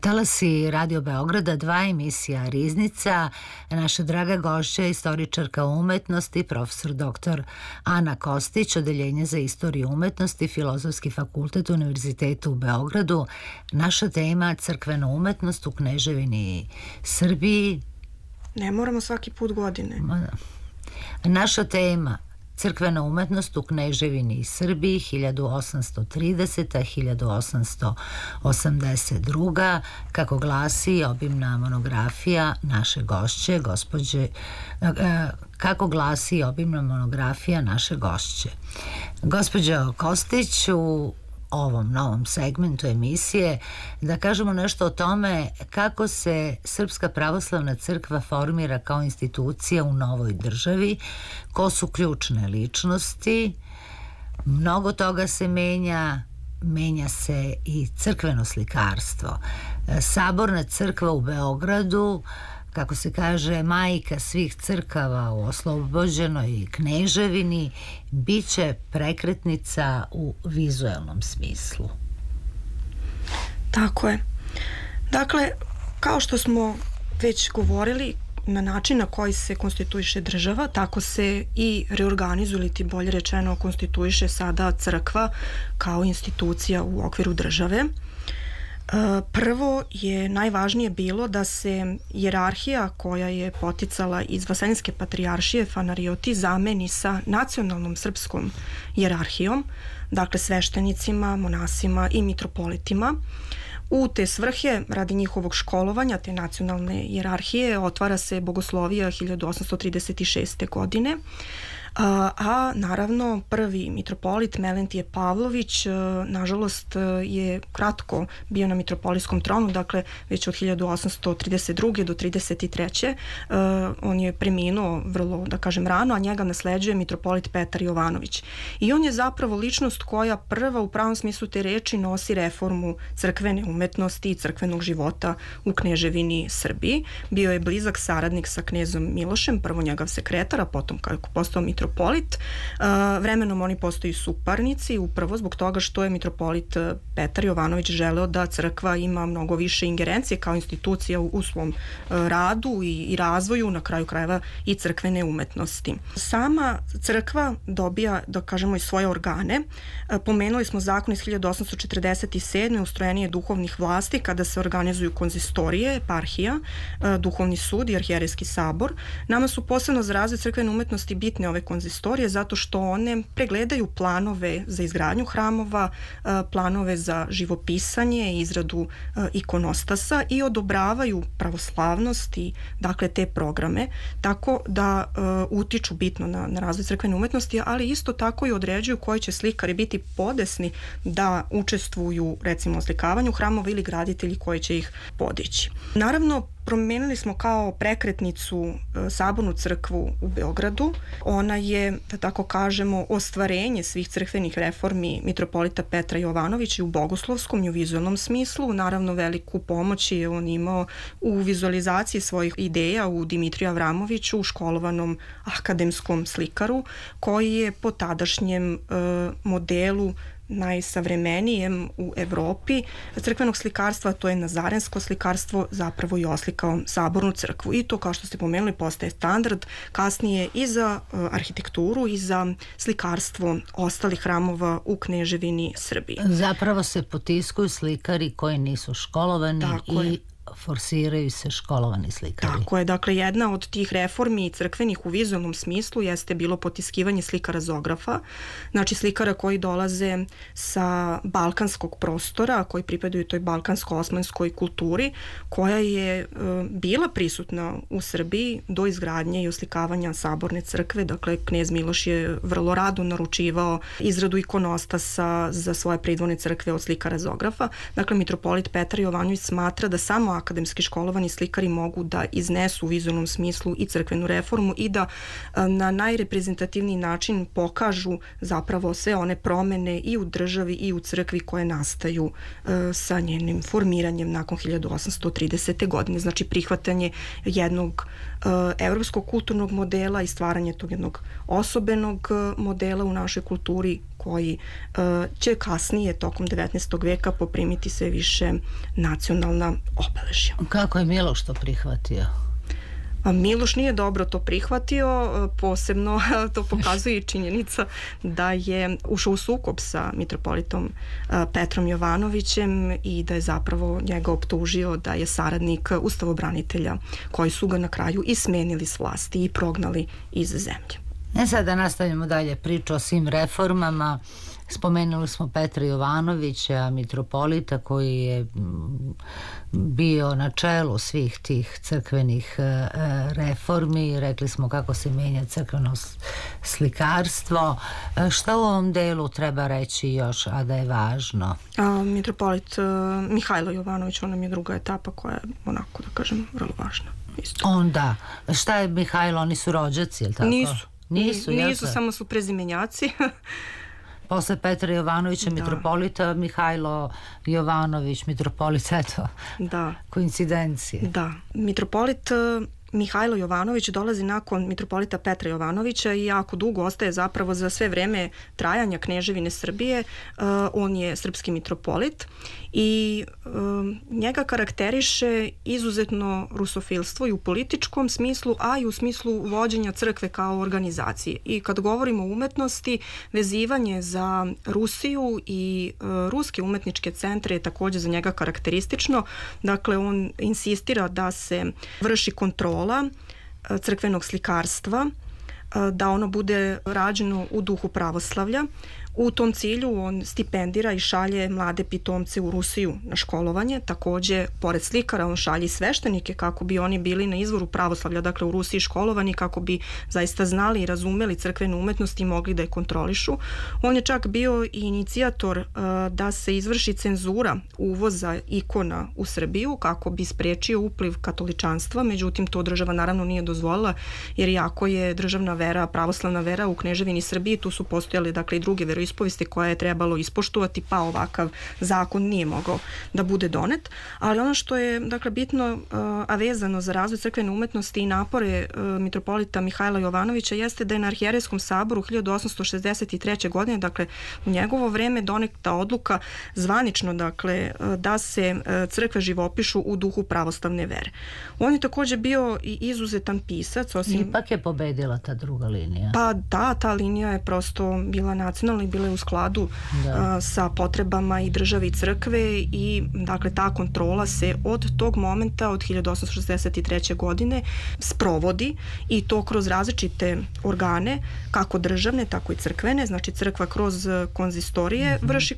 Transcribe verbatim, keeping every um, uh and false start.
Talasi Radio Beograda, dva emisija Riznica. Naša draga gošća je istoričarka umetnosti, profesor doktor Ana Kostić, Odeljenje za istoriju umetnosti, Filozofski fakultet Univerziteta u Beogradu. Naša tema crkvena umetnost u Kneževini Srbiji. Ne moramo svaki put godine. Naša tema crkvena umetnost u Kneževini Srbiji hiljadu osamsto trideseta do hiljadu osamsto osamdeset druga, kako glasi obimna monografija naše gošće, gospođe, kako glasi obimna monografija naše gošće. Gospođo Kostić, u ovom novom segmentu emisije da kažemo nešto o tome kako se Srpska pravoslavna crkva formira kao institucija u novoj državi, ko su ključne ličnosti. Mnogo toga se menja, menja se i crkveno slikarstvo. Saborna crkva u Beogradu, kako se kaže, majka svih crkava u oslobođenoj Kneževini, bit će prekretnica u vizuelnom smislu. Tako je. Dakle, kao što smo već govorili, na način na koji se konstituiše država, tako se i reorganizuje, ili ti bolje rečeno konstituiše sada crkva kao institucija u okviru države. Prvo je najvažnije bilo da se hijerarhija koja je poticala iz Vaseljenske patrijaršije Fanarioti zameni sa nacionalnom srpskom hijerarhijom, dakle sveštenicima, monasima i mitropolitima. U te svrhe, radi njihovog školovanja, te nacionalne hijerarhije, otvara se bogoslovija hiljadu osamsto trideset šeste. godine, A, a naravno prvi mitropolit Melentije Pavlović nažalost je kratko bio na mitropolijskom tronu, dakle već od hiljadu osamsto trideset druge do trideset treće. On je preminuo vrlo, da kažem, rano, a njega nasleđuje mitropolit Petar Jovanović. I on je zapravo ličnost koja prva u pravom smislu te reči nosi reformu crkvene umetnosti i crkvenog života u Kneževini Srbiji. Bio je blizak saradnik sa knezom Milošem, prvo njegov sekretar, a potom kako postao mitropolit. Mitropolit. Vremenom oni postaju suparnici, upravo zbog toga što je mitropolit Petar Jovanović želeo da crkva ima mnogo više ingerencije kao institucija u, u svom radu i, i razvoju, na kraju krajeva i crkvene umetnosti. Sama crkva dobija, da kažemo, i svoje organe. Pomenuli smo zakon iz hiljadu osamsto četrdeset sedme. ustrojenje duhovnih vlasti kada se organizuju konzistorije, eparhija, duhovni sud i arhijerejski sabor. Nama su posebno za razvoj crkvene umetnosti bitne ove konzistorije zato što one pregledaju planove za izgradnju hramova, planove za živopisanje i izradu ikonostasa i odobravaju pravoslavnost i dakle te programe, tako da uh, utiču bitno na, na razvoj crkvene umetnosti, ali isto tako i određuju koji će slikari biti podesni da učestvuju recimo u slikavanju hramova ili graditelji koji će ih podići. Naravno, promenili smo kao prekretnicu Sabornu crkvu u Beogradu. Ona je, da tako kažemo, ostvarenje svih crkvenih reformi mitropolita Petra Jovanovića i u bogoslovskom i u vizualnom smislu. Naravno, veliku pomoć je on imao u vizualizaciji svojih ideja u Dimitriju Avramoviću, školovanom akademskom slikaru, koji je po tadašnjem e, modelu najsavremenijem u Evropi crkvenog slikarstva, to je nazarensko slikarstvo, zapravo i oslikao Sabornu crkvu. I to, kao što ste pomenuli, postaje standard kasnije i za uh, arhitekturu i za slikarstvo ostalih hramova u Kneževini Srbiji. Zapravo se potiskuju slikari koji nisu školovani. Tako i je. Forsiraju se školovani slikari. Tako je, dakle jedna od tih reformi crkvenih u vizualnom smislu jeste bilo potiskivanje slikara zografa, znači slikara koji dolaze sa balkanskog prostora, koji pripadaju toj balkansko-osmanskoj kulturi, koja je e, bila prisutna u Srbiji do izgradnje i oslikavanja Saborne crkve. Dakle, knez Miloš je vrlo rado naručivao izradu ikonostasa za svoje pridvorne crkve od slikara zografa. Dakle, mitropolit Petar Jovanović smatra da samo akademski školovani slikari mogu da iznesu u vizualnom smislu i crkvenu reformu i da na najreprezentativniji način pokažu zapravo sve one promene i u državi i u crkvi koje nastaju sa njenim formiranjem nakon hiljadu osamsto tridesete. godine. Znači prihvatanje jednog evropskog kulturnog modela i stvaranje tog jednog osobenog modela u našoj kulturi koji će kasnije tokom devetnaestog veka poprimiti sve više nacionalna obeležja. Kako je Miloš to prihvatio? Miloš nije dobro to prihvatio, posebno to pokazuje i činjenica da je ušao u sukob sa mitropolitom Petrom Jovanovićem i da je zapravo njega optužio da je saradnik ustavobranitelja koji su ga na kraju i smenili s vlasti i prognali iz zemlje. E sad da nastavimo dalje priču o svim reformama. Spomenuli smo Petra Jovanovića, mitropolita koji je bio na čelu svih tih crkvenih reformi. Rekli smo kako se menja crkveno slikarstvo. Šta u ovom delu treba reći još, a da je važno? A, mitropolit Mihajlo Jovanović, ona mi je druga etapa koja je, onako da kažem, vrlo važna. Isto. Onda, šta je Mihajlo? Oni su rođaci, je li tako? Nisu. Nisu, Nisu, samo su prezimenjaci. Posle Petra Jovanovića, da. mitropolita, Mihajlo Jovanović, mitropolita, eto, da. Koincidencije. Da, mitropolit Mihajlo Jovanović dolazi nakon mitropolita Petra Jovanovića i jako dugo ostaje zapravo za sve vreme trajanja Kneževine Srbije. Uh, on je srpski mitropolit i um, njega karakteriše izuzetno rusofilstvo i u političkom smislu, a i u smislu vođenja crkve kao organizacije. I kad govorimo o umetnosti, vezivanje za Rusiju i uh, ruske umetničke centre je također za njega karakteristično. Dakle, on insistira da se vrši kontrola crkvenog slikarstva, da ono bude rađeno u duhu pravoslavlja. U tom cilju on stipendira i šalje mlade pitomce u Rusiju na školovanje. Također, pored slikara, on šalje i sveštenike kako bi oni bili na izvoru pravoslavlja, dakle u Rusiji školovani, kako bi zaista znali i razumeli crkvenu umetnost i mogli da je kontrolišu. On je čak bio i inicijator uh, da se izvrši cenzura uvoza ikona u Srbiju kako bi sprečio upliv katoličanstva, međutim to država naravno nije dozvolila, jer jako je državna vera, pravoslavna vera u Kneževini Srbiji, tu su postojali dakle i druge veroispovesti koje je trebalo ispoštovati, pa ovakav zakon nije mogao da bude donet. Ali ono što je dakle bitno, a vezano za razvoj crkvene umetnosti i napore mitropolita Mihajla Jovanovića, jeste da je na Arhijerejskom saboru hiljadu osamsto šezdeset treće. godine, dakle u njegovo vreme, doneta odluka zvanično dakle da se crkve živopišu u duhu pravoslavne vere. On je također bio i izuzetan pisac. Osim... Ipak je pobedila ta druga linija. Pa da, ta linija je prosto bila nacionalna i bila je u skladu a, sa potrebama i države i crkve i dakle ta kontrola se od tog momenta, od hiljadu osamsto šezdeset treće. godine sprovodi i to kroz različite organe, kako državne, tako i crkvene. Znači crkva kroz konzistorije mm-hmm. vrši